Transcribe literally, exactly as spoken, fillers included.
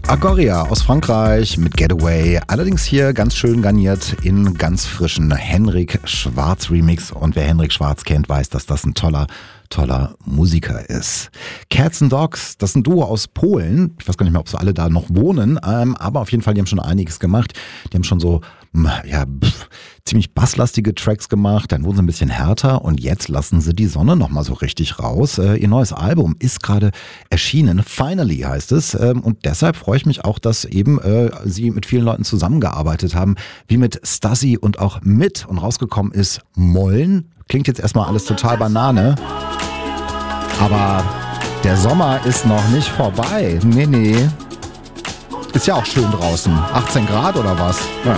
Agoria aus Frankreich mit Getaway, allerdings hier ganz schön garniert in ganz frischen Henrik Schwarz Remix. Und wer Henrik Schwarz kennt, weiß, dass das ein toller, toller Musiker ist. Cats and Dogs, das ist ein Duo aus Polen. Ich weiß gar nicht mehr, ob sie alle da noch wohnen, ähm, aber auf jeden Fall, die haben schon einiges gemacht. Die haben schon so, ja, pff, ziemlich basslastige Tracks gemacht, dann wurden sie ein bisschen härter und jetzt lassen sie die Sonne nochmal so richtig raus. Äh, ihr neues Album ist gerade erschienen, Finally heißt es, ähm, und deshalb freue ich mich auch, dass eben äh, sie mit vielen Leuten zusammengearbeitet haben, wie mit Stasi und auch mit, und rausgekommen ist Mollen. Klingt jetzt erstmal alles total Banane, aber der Sommer ist noch nicht vorbei. Nee, nee. Ist ja auch schön draußen. achtzehn Grad oder was? Ja.